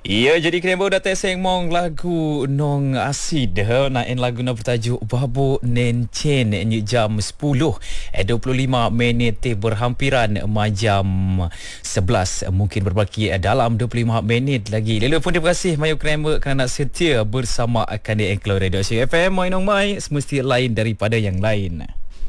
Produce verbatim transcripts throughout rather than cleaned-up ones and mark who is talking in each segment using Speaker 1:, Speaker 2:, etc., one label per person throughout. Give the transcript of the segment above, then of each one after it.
Speaker 1: Ya, jadi kena bawa datang sengmong lagu Nong Asid. Nain lagu na bertajuk Babu Nencen. Ini jam sepuluh eh, dua puluh lima minit berhampiran majam sebelas. Mungkin berbaki dalam dua puluh lima minit lagi. Lalu pun terima kasih Mayu Kramer kerana setia bersama Kandi Enklo Radio Asyik F M. Mai Nong Mai semesti lain daripada yang lain.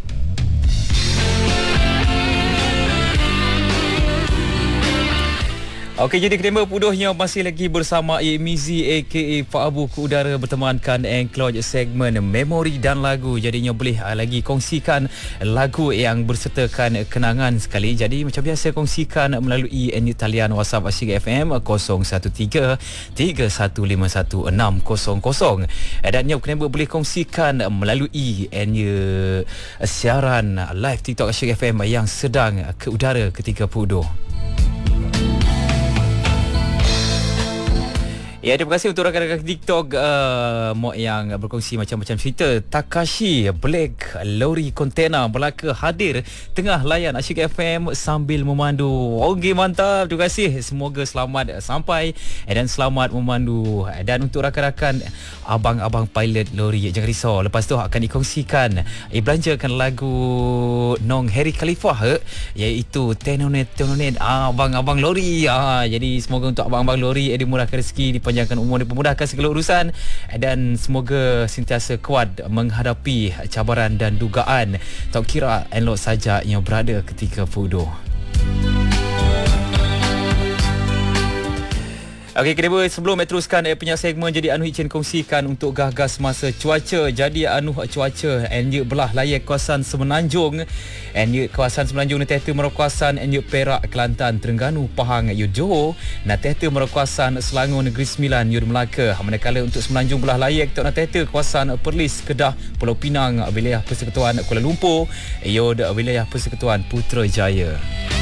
Speaker 1: Okey, jadi kedema puduhnya masih lagi bersama Mizi aka Pak Abu ke udara bertemankan Encloj segmen memori dan lagu. Jadinya boleh uh, lagi kongsikan lagu yang bersertakan kenangan sekali. Jadi macam biasa kongsikan melalui N U talian WhatsApp Asyik F M kosong satu tiga tiga satu lima satu enam kosong kosong. Dan yang kedema boleh kongsikan melalui N U siaran live TikTok Asyik F M yang sedang ke udara ketika puduh. Ya, terima kasih untuk rakan-rakan TikTok uh, Mok yang berkongsi macam-macam cerita. Takashi Black lori kontena Melaka hadir tengah layan Asyik F M sambil memandu. Okey, mantap. Terima kasih. Semoga selamat sampai dan selamat memandu. Dan untuk rakan-rakan abang-abang pilot lori, jangan risau. Lepas tu akan dikongsikan eh, belanjakan lagu Nong Harry Khalifah eh, iaitu Tenonet Tenonet ah, abang-abang lori. Ah, jadi semoga untuk abang-abang lori eh, dimurahkan rezeki, panjangkan umur, dipermudahkan segala urusan dan semoga sentiasa kuat menghadapi cabaran dan dugaan. Tak kira elok saja yang berada ketika puduh. Okey, kedua sebelum saya teruskan eh, punya segmen, jadi Anu Icin kongsikan untuk gagas masa cuaca. Jadi anu cuaca NU belah layar kawasan Semenanjung, NU kawasan Semenanjung ni tehtu merukawasan NU Perak, Kelantan, Terengganu, Pahang, Yud Johor, na tehtu merukawasan Selangor, Negeri Sembilan, Yud Melaka. Manakala untuk Semenanjung belah layar kita na tehtu kawasan Perlis, Kedah, Pulau Pinang, wilayah Persekutuan Kuala Lumpur, Yud wilayah Persekutuan Putrajaya.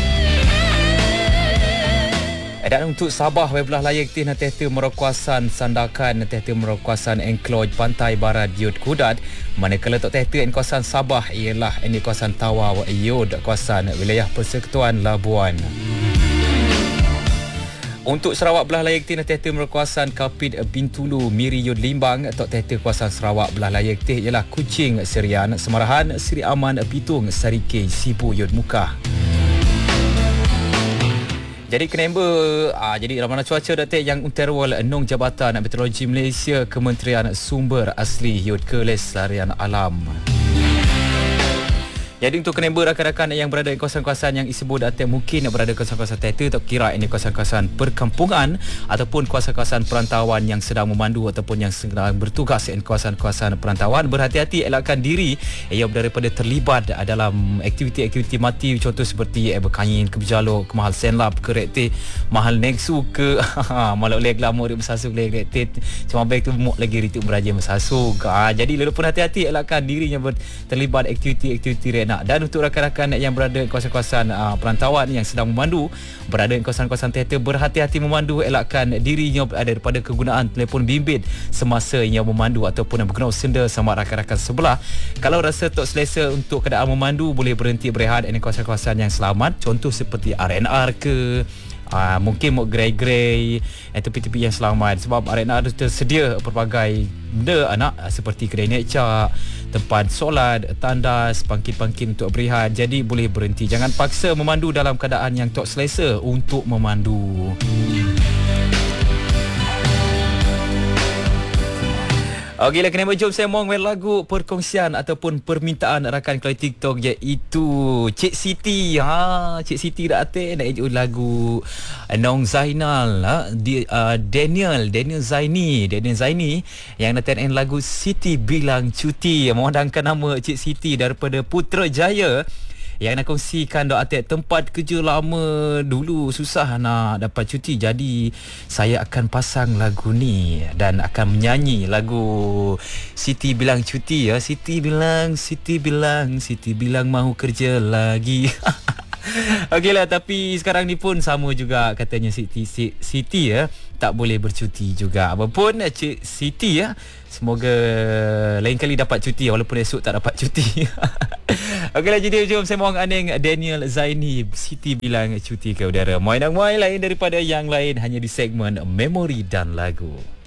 Speaker 1: Dan untuk Sabah belah layar kita na tehtu merukawasan Sandakan, tehtu merukawasan Encloj Pantai Barat Yud Kudat. Manakala tok tehtu en kawasan Sabah ialah ini kawasan Tawau Yud kawasan wilayah Persekutuan Labuan. Untuk Sarawak belah layar kita na tehtu merukawasan Kapit Bintulu, Miri Yud Limbang. Tok tehtu kawasan Sarawak belah layar kita ialah Kuching Serian, Semarahan, Seri Aman, Bitung, Sarike, Sibu Yud Mukah. Jadi kenemba ah, jadi ramana cuaca datuk yang unterwal Nong Jabatan Meteorologi Malaysia, Kementerian Sumber Asli Yud Kelestarian Alam. Jadi untuk kenemba rakan-rakan yang berada di kawasan-kawasan yang disebut datuk mungkin berada di kawasan-kawasan tertentu, tak kira ini kawasan-kawasan perkampungan ataupun kawasan-kawasan perantauan yang sedang memandu ataupun yang sedang bertugas di kawasan-kawasan perantauan, berhati-hati, elakkan diri yang daripada terlibat dalam aktiviti-aktiviti mati, contoh seperti eh, berkain ke berjaluk, ke mahal senlap, ke rekti mahal neksu, ke malak leg lama dia bersasuk leg rekti cuma baik tu muk lagi rituk beraja bersasuk. Ah, jadi lalu pun hati-hati, elakkan dirinya ber, terlibat aktiviti-aktiviti nak. Dan untuk rakan-rakan yang berada di kawasan-kawasan uh, perantauan yang sedang memandu, berada di kawasan-kawasan teater, berhati-hati memandu, elakkan dirinya berada daripada kegunaan telefon bimbit semasa yang memandu ataupun berguna senda sama rakan-rakan sebelah. Kalau rasa tak selesa untuk keadaan memandu, boleh berhenti berehat di kawasan-kawasan yang selamat, contoh seperti R N R ke Uh, mungkin mau grey-grey atau tepi-tepi yang selamat, sebab R N R tersedia pelbagai benda anak seperti kedai necak, tempat solat, tandas, pangkit-pangkit untuk berehat. Jadi boleh berhenti, jangan paksa memandu dalam keadaan yang tak selesa untuk memandu. Okey lah, kena jom saya mau lagu perkongsian ataupun permintaan rakan kelas TikTok, iaitu Cik Siti. Ha, Cik Siti dah atik nak ikut lagu Nong Zainal, ha? Di, uh, Daniel Daniel Zaini Daniel Zaini yang datang lagu Siti Bilang Cuti, memandangkan nama Cik Siti daripada Putrajaya yang nak kongsikan dok atik tempat kerja lama dulu susah nak dapat cuti. Jadi saya akan pasang lagu ni dan akan menyanyi lagu Siti Bilang Cuti ya. Siti bilang, Siti bilang, Siti bilang mahu kerja lagi. Okeylah, tapi sekarang ni pun sama juga katanya Siti Si- Siti ya, tak boleh bercuti juga. Apapun Cik Siti ya, semoga lain kali dapat cuti walaupun esok tak dapat cuti. Okeylah, jadi jom saya mohon aning Daniel Zaini. Siti bilang cuti ke udara. Muai nak muai lain daripada yang lain hanya di segmen Memori dan Lagu.